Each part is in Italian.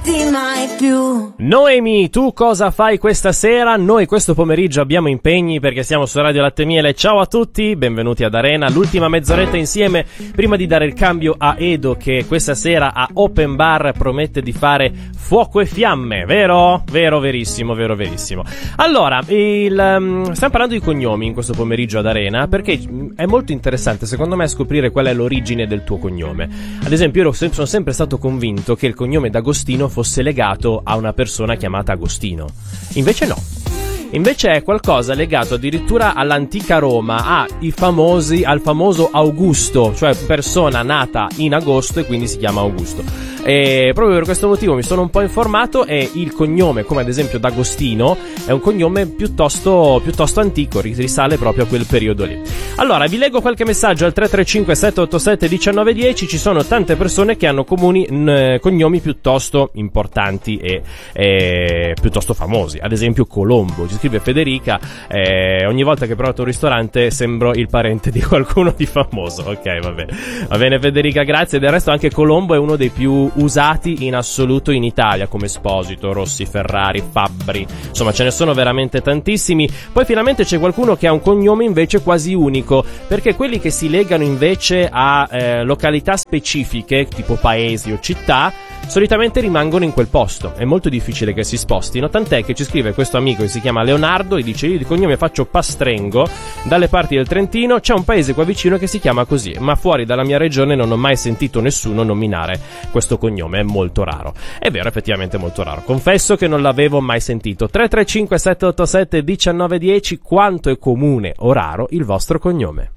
ricorderti mai più. Noemi, tu cosa fai questa sera? Noi questo pomeriggio abbiamo impegni perché siamo su Radio Latte Miele. Ciao a tutti, benvenuti ad Arena, l'ultima mezz'oretta insieme prima di dare il cambio a Edo che questa sera a Open Bar promette di fare fuoco e fiamme, vero? Vero, verissimo, vero, verissimo. Allora, stiamo parlando di cognomi in questo pomeriggio ad Arena perché è molto interessante secondo me scoprire qual è l'origine del tuo cognome. Ad esempio io sono sempre stato convinto che il cognome d'Agostino fosse legato a una persona chiamata Agostino, invece no. Invece è qualcosa legato addirittura all'antica Roma, al famoso Augusto, cioè persona nata in agosto e quindi si chiama Augusto. E proprio per questo motivo mi sono un po' informato e il cognome, come ad esempio d'Agostino, è un cognome piuttosto antico, risale proprio a quel periodo lì. Allora, vi leggo qualche messaggio al 335 787 1910, ci sono tante persone che hanno cognomi piuttosto importanti e piuttosto famosi, ad esempio Colombo. Ci scrive Federica, ogni volta che provo un ristorante sembro il parente di qualcuno di famoso. Ok, va bene Federica, grazie. Del resto anche Colombo è uno dei più usati in assoluto in Italia, come Esposito, Rossi, Ferrari, Fabbri, insomma ce ne sono veramente tantissimi. Poi finalmente c'è qualcuno che ha un cognome invece quasi unico, perché quelli che si legano invece a località specifiche, tipo paesi o città, solitamente rimangono in quel posto, è molto difficile che si spostino, tant'è che ci scrive questo amico che si chiama Leonardo e dice: io di cognome faccio Pastrengo, dalle parti del Trentino, c'è un paese qua vicino che si chiama così, ma fuori dalla mia regione non ho mai sentito nessuno nominare questo cognome, è molto raro. È vero, effettivamente è molto raro, confesso che non l'avevo mai sentito. 335 787 1910, quanto è comune o raro il vostro cognome?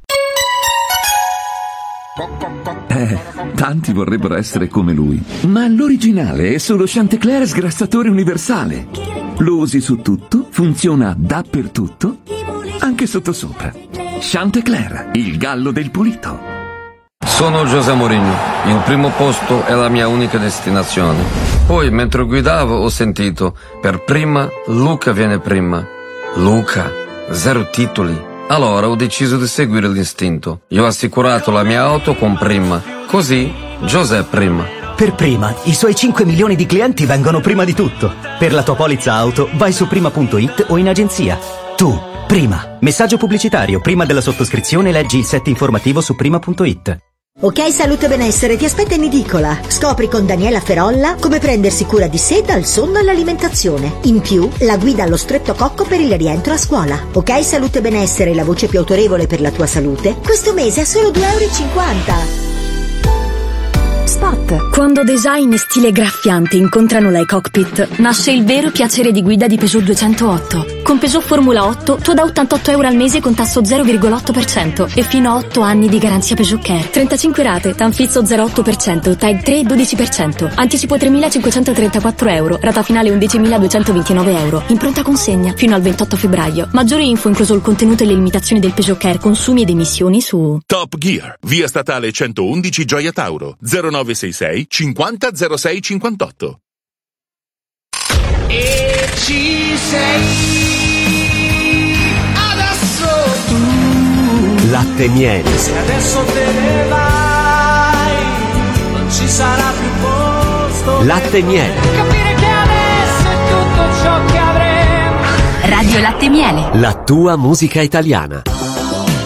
Tanti vorrebbero essere come lui, ma l'originale è solo Chantecler sgrassatore universale. Lo usi su tutto, funziona dappertutto, anche sottosopra. Chantecler, il gallo del pulito. Sono José Mourinho, il primo posto è la mia unica destinazione. Poi mentre guidavo ho sentito, per prima Luca viene prima. Luca, 0 titoli. Allora ho deciso di seguire l'istinto. Io ho assicurato la mia auto con Prima. Così, José prima. Per Prima, i suoi 5 milioni di clienti vengono prima di tutto. Per la tua polizza auto, vai su prima.it o in agenzia. Tu, Prima. Messaggio pubblicitario. Prima della sottoscrizione leggi il set informativo su prima.it. Ok Salute Benessere ti aspetta in edicola. Scopri con Daniela Ferolla come prendersi cura di sé dal sonno all'alimentazione. In più, la guida allo streptococco per il rientro a scuola. Ok Salute Benessere, la voce più autorevole per la tua salute, questo mese a solo €2,50. Spot. Quando design e stile graffiante incontrano la e-cockpit, nasce il vero piacere di guida di Peugeot 208. Con Peugeot Formula 8 tu da €88 al mese con tasso 0,8% e fino a 8 anni di garanzia Peugeot Care. 35 rate, Tanfizzo 0,8%, TAG 3 12%, anticipo €3.534, rata finale €11.229, in pronta consegna fino al 28 febbraio. Maggiori info incluso il contenuto e le limitazioni del Peugeot Care consumi ed emissioni su Top Gear, via statale 111 Gioia Tauro, 0966 50 06 58. E ci sei adesso tu. Latte Miele. Se adesso te ne vai, non ci sarà più posto. Latte Miele. Capire che adesso è tutto ciò che avremo. Radio Latte Miele. La tua musica italiana.